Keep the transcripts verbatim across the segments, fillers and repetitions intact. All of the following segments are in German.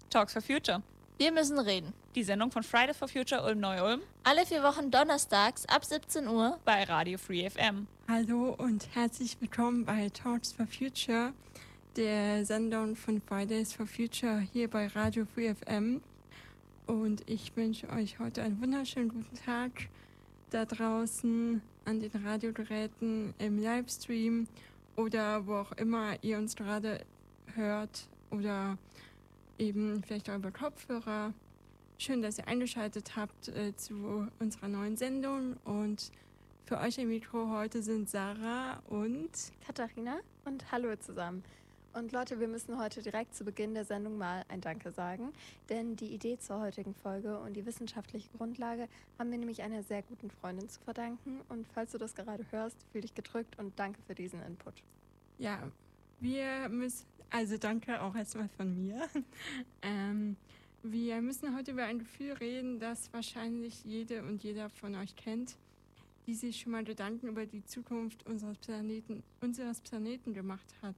Talks for Future. Wir müssen reden. Die Sendung von Fridays for Future Ulm-Neu-Ulm. Alle vier Wochen donnerstags ab siebzehn Uhr bei Radio Free F M. Hallo und herzlich willkommen bei Talks for Future, der Sendung von Fridays for Future hier bei Radio Free F M. Und ich wünsche euch heute einen wunderschönen guten Tag da draußen an den Radiogeräten, im Livestream oder wo auch immer ihr uns gerade hört oder eben vielleicht auch über Kopfhörer. Schön, dass ihr eingeschaltet habt äh, zu unserer neuen Sendung. Und für euch im Mikro heute sind Sarah und Katharina und hallo zusammen. Und Leute, wir müssen heute direkt zu Beginn der Sendung mal ein Danke sagen, denn die Idee zur heutigen Folge und die wissenschaftliche Grundlage haben wir nämlich einer sehr guten Freundin zu verdanken. Und falls du das gerade hörst, fühl dich gedrückt und danke für diesen Input. Ja, wir müssen, also danke auch erstmal von mir. ähm, wir müssen heute über ein Gefühl reden, das wahrscheinlich jede und jeder von euch kennt, die sich schon mal Gedanken über die Zukunft unseres Planeten, unseres Planeten gemacht hat.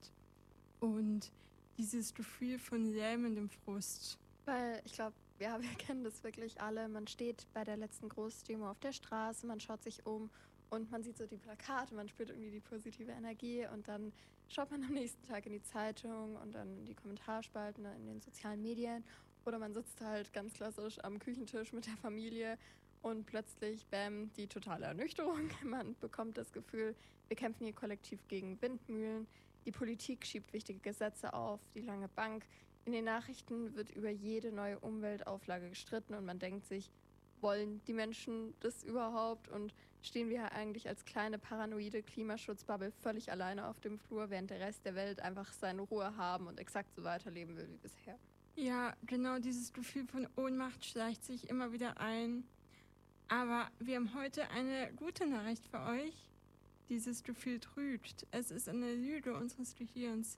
Und dieses Gefühl von lähmendem Frust. Weil ich glaube, ja, wir kennen das wirklich alle. Man steht bei der letzten Großdemo auf der Straße, man schaut sich um und man sieht so die Plakate, man spürt irgendwie die positive Energie und dann schaut man am nächsten Tag in die Zeitung und dann in die Kommentarspalten in den sozialen Medien oder man sitzt halt ganz klassisch am Küchentisch mit der Familie und plötzlich, bam, die totale Ernüchterung. Man bekommt das Gefühl, wir kämpfen hier kollektiv gegen Windmühlen. Die Politik schiebt wichtige Gesetze auf die lange Bank. In den Nachrichten wird über jede neue Umweltauflage gestritten und man denkt sich, wollen die Menschen das überhaupt? Und stehen wir eigentlich als kleine paranoide Klimaschutzbubble völlig alleine auf dem Flur, während der Rest der Welt einfach seine Ruhe haben und exakt so weiterleben will wie bisher? Ja, genau dieses Gefühl von Ohnmacht schleicht sich immer wieder ein. Aber wir haben heute eine gute Nachricht für euch. Dieses Gefühl trügt. Es ist eine Lüge unseres Gehirns.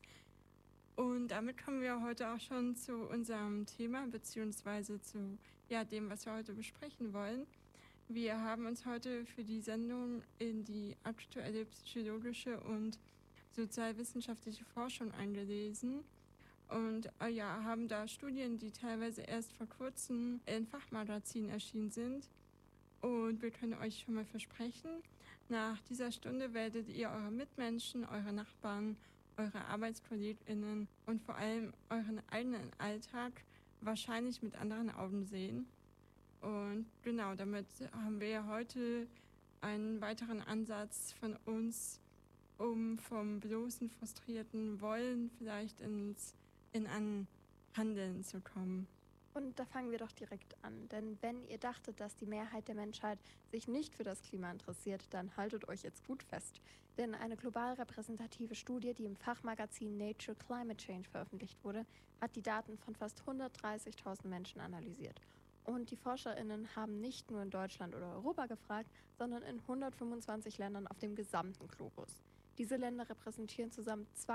Und damit kommen wir heute auch schon zu unserem Thema, beziehungsweise zu ja, dem, was wir heute besprechen wollen. Wir haben uns heute für die Sendung in die aktuelle psychologische und sozialwissenschaftliche Forschung eingelesen und äh, ja, haben da Studien, die teilweise erst vor kurzem in Fachmagazinen erschienen sind. Und wir können euch schon mal versprechen, nach dieser Stunde werdet ihr eure Mitmenschen, eure Nachbarn, eure ArbeitskollegInnen und vor allem euren eigenen Alltag wahrscheinlich mit anderen Augen sehen. Und genau, damit haben wir ja heute einen weiteren Ansatz von uns, um vom bloßen frustrierten Wollen vielleicht ins, in ein Handeln zu kommen. Und da fangen wir doch direkt an, denn wenn ihr dachtet, dass die Mehrheit der Menschheit sich nicht für das Klima interessiert, dann haltet euch jetzt gut fest. Denn eine global repräsentative Studie, die im Fachmagazin Nature Climate Change veröffentlicht wurde, hat die Daten von fast hundertdreißigtausend Menschen analysiert. Und die ForscherInnen haben nicht nur in Deutschland oder Europa gefragt, sondern in hundertfünfundzwanzig Ländern auf dem gesamten Globus. Diese Länder repräsentieren zusammen zwei